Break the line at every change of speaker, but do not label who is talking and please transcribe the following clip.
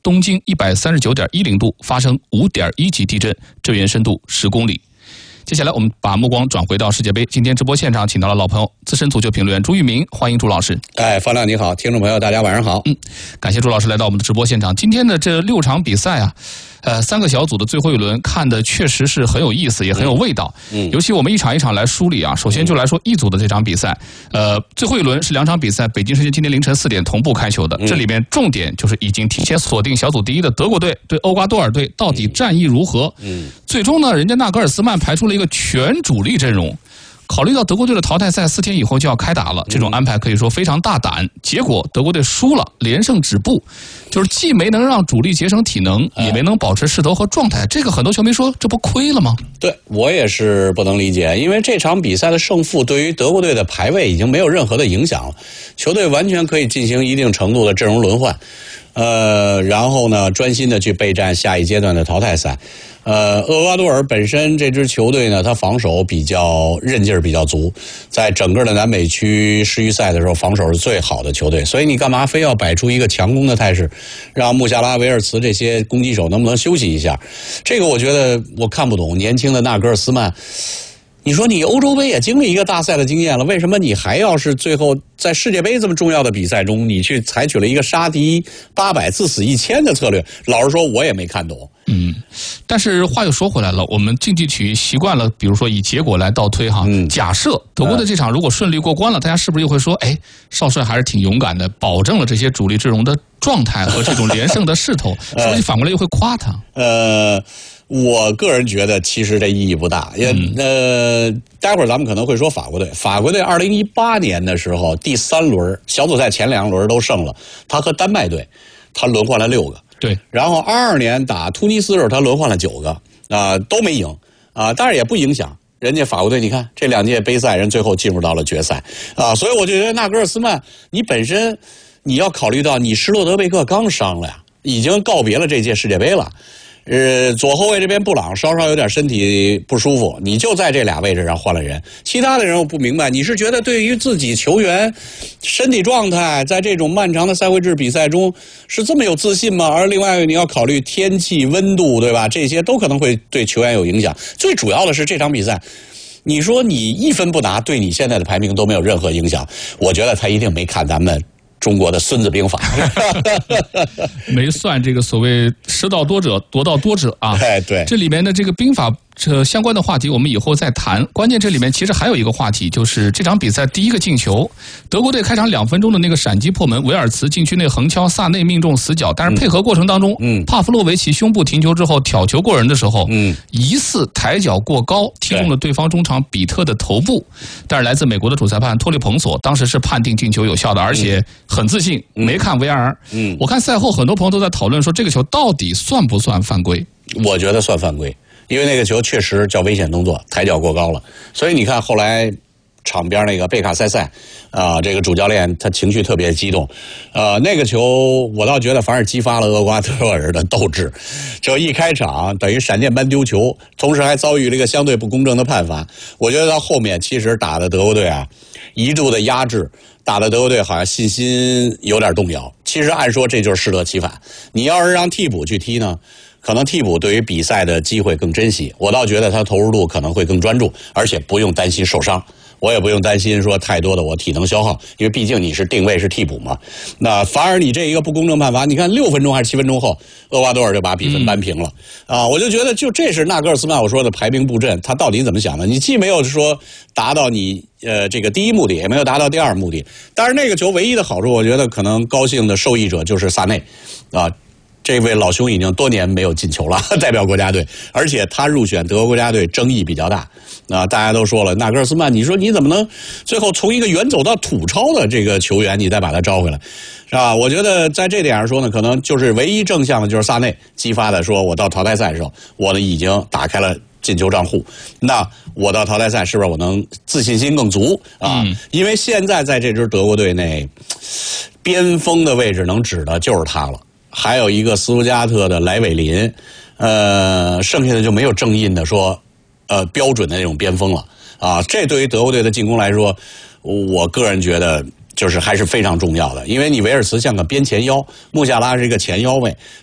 东经139.10度发生5.1级地震，震源深度10公里。接下来我们把目光转回到世界杯，今天直播现场请到了老朋友资深足球评论员朱玉明，欢迎朱老师。
方亮你好，听众朋友大家晚上好。
感谢朱老师来到我们的直播现场。今天的这6场比赛啊，3个小组的最后一轮看的确实是很有意思，也很有味道。尤其我们一场一场来梳理啊。首先就来说一组的这场比赛，最后一轮是2场比赛，北京时间今天凌晨4点同步开球的。这里面重点就是已经提前锁定小组第1的德国队对厄瓜多尔队到底战意如何。最终呢，人家纳格尔斯曼排出了一个全主力阵容。考虑到德国队的淘汰赛4天以后就要开打了，这种安排可以说非常大胆。结果德国队输了，连胜止步，就是既没能让主力节省体能，也没能保持势头和状态。这个很多球迷说，这不亏了吗？
对，我也是不能理解，因为这场比赛的胜负对于德国队的排位已经没有任何的影响了，球队完全可以进行一定程度的阵容轮换，然后呢，专心的去备战下一阶段的淘汰赛。厄瓜多尔本身这支球队呢，他防守比较韧劲儿比较足，在整个的南美区世预赛的时候，防守是最好的球队。所以你干嘛非要摆出一个强攻的态势，让穆夏拉、维尔茨这些攻击手能不能休息一下？这个我觉得我看不懂。年轻的纳格尔斯曼，你说你欧洲杯也经历一个大赛的经验了，为什么你还要是最后在世界杯这么重要的比赛中，你去采取了一个杀敌800自死1000的策略？老实说，我也没看懂。
但是话又说回来了，我们竞技体育习惯了，比如说以结果来倒推哈。假设德国的这场如果顺利过关了，大家是不是又会说，少帅还是挺勇敢的，保证了这些主力阵容的状态和这种连胜的势头，是不是反过来又会夸他？
我个人觉得其实这意义不大。待会儿咱们可能会说法国队2018年的时候第3轮小组赛前2轮都胜了，他和丹麦队他轮换了6个。
对，
然后22年打突尼斯的时候，他轮换了9个，都没赢，但是也不影响人家法国队。你看这2届杯赛，人最后进入到了决赛，所以我就觉得纳格尔斯曼，你本身你要考虑到你施洛德贝克刚伤了呀，已经告别了这届世界杯了。左后卫这边布朗稍稍有点身体不舒服，你就在这俩位置上换了人，其他的人我不明白，你是觉得对于自己球员身体状态在这种漫长的赛会制比赛中是这么有自信吗？而另外你要考虑天气温度，对吧？这些都可能会对球员有影响。最主要的是这场比赛，你说你1分不拿，对你现在的排名都没有任何影响。我觉得他一定没看咱们中国的孙子兵法
没算这个所谓失道多者夺道多者啊。
对，
这里面的这个兵法相关的话题我们以后再谈。关键这里面其实还有一个话题，就是这场比赛第1个进球，德国队开场2分钟的那个闪击破门，维尔茨禁区内横敲，萨内命中死角，但是配合过程当中，帕夫洛维奇胸部停球之后挑球过人的时候，疑似抬脚过高踢中了对方中场比特的头部，但是来自美国的主裁判托利彭索当时是判定进球有效的，而且很自信，没看 VAR。我看赛后很多朋友都在讨论说这个球到底算不算犯规？
我觉得算犯规，因为那个球确实叫危险动作，抬脚过高了。所以你看后来场边那个贝卡塞塞这个主教练他情绪特别激动，那个球我倒觉得反而激发了厄瓜多尔的斗志。就一开场等于闪电般丢球，同时还遭遇了一个相对不公正的判罚。我觉得到后面其实打的德国队一度的压制，打的德国队好像信心有点动摇。其实按说这就是适得其反，你要是让替补去踢呢，可能替补对于比赛的机会更珍惜。我倒觉得他投入度可能会更专注，而且不用担心受伤，我也不用担心说太多的我体能消耗，因为毕竟你是定位是替补嘛。那反而你这一个不公正判罚，你看6分钟还是7分钟后，厄瓜多尔就把比分扳平了。我就觉得就这是纳格尔斯曼我说的排兵布阵，他到底怎么想的？你既没有说达到你这个第1目的，也没有达到第2目的。但是那个球唯一的好处，我觉得可能高兴的受益者就是萨内这位老兄已经多年没有进球了，代表国家队，而且他入选德国国家队争议比较大。大家都说了，纳格尔斯曼，你说你怎么能最后从一个远走到土超的这个球员，你再把他招回来，是吧？我觉得在这点上说呢，可能就是唯一正向的就是萨内激发的，说我到淘汰赛的时候，我呢已经打开了进球账户，那我到淘汰赛是不是我能自信心更足因为现在在这支德国队内，边锋的位置能指的就是他了。还有一个斯图加特的莱韦林，剩下的就没有正印的说，标准的那种边锋了这对于德国队的进攻来说，我个人觉得就是还是非常重要的，因为你维尔茨像个边前腰，穆夏拉是一个前腰位，